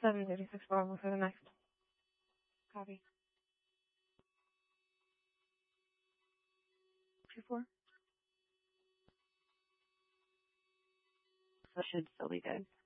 736 Bravo for the next. Copy. 2-4. So it should still be good.